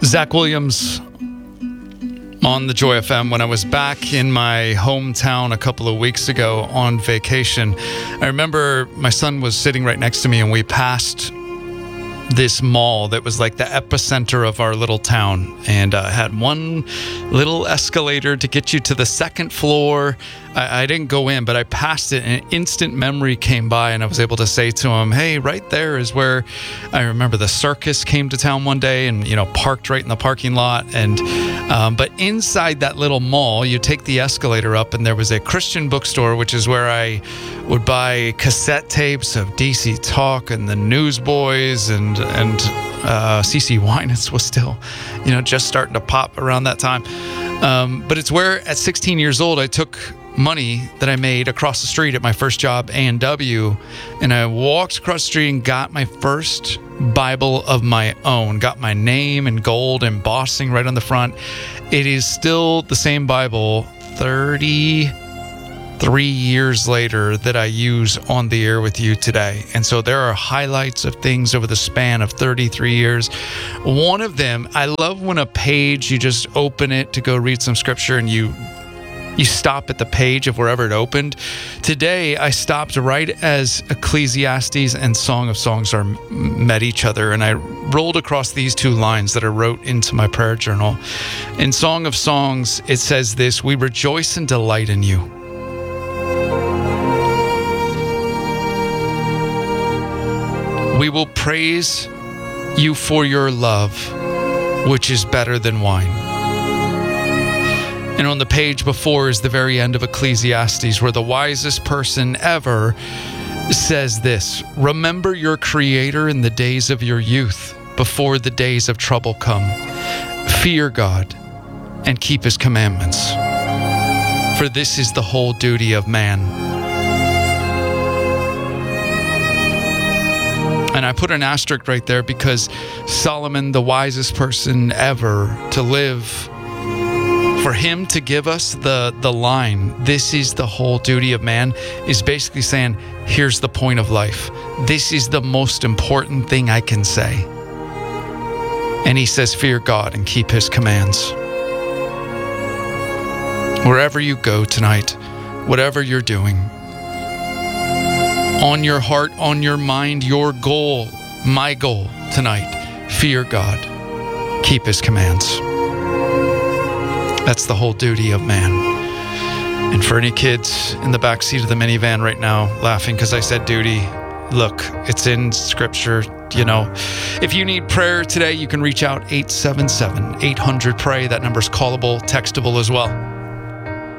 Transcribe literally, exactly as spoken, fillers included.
Zach Williams on the Joy F M when I was back in my hometown a couple of weeks ago on vacation. I remember my son was sitting right next to me and we passed this mall that was like the epicenter of our little town, and uh, had one little escalator to get you to the second floor. I, I didn't go in, but I passed it, and an instant memory came by, and I was able to say to him, hey, right there is where I remember the circus came to town one day and, you know, parked right in the parking lot. And um, but inside that little mall, you take the escalator up, and there was a Christian bookstore, which is where I would buy cassette tapes of D C Talk and the Newsboys, and and uh, C C Winans was still, you know, just starting to pop around that time. Um, but it's where at sixteen years old, I took money that I made across the street at my first job, A and W, and I walked across the street and got my first Bible of my own, got my name in gold embossing right on the front. It is still the same Bible thirty-three years later that I use on the air with you today. And so there are highlights of things over the span of thirty-three years. One of them, I love when a page, you just open it to go read some scripture and you You stop at the page of wherever it opened. Today, I stopped right as Ecclesiastes and Song of Songs are met each other, and I rolled across these two lines that I wrote into my prayer journal. In Song of Songs, it says this: we rejoice and delight in you. We will praise you for your love, which is better than wine. And on the page before is the very end of Ecclesiastes, where the wisest person ever says this: remember your Creator in the days of your youth, before the days of trouble come. Fear God and keep his commandments, for this is the whole duty of man. And I put an asterisk right there because Solomon, the wisest person ever to live, for him to give us the, the line, this is the whole duty of man, is basically saying, here's the point of life. This is the most important thing I can say. And he says, fear God and keep his commands. Wherever you go tonight, whatever you're doing, on your heart, on your mind, your goal, my goal tonight, fear God, keep his commands. That's the whole duty of man. And for any kids in the back seat of the minivan right now laughing because I said duty, look, it's in scripture. You know, if you need prayer today, you can reach out eight seven seven, eight hundred, pray. That number's callable, textable as well.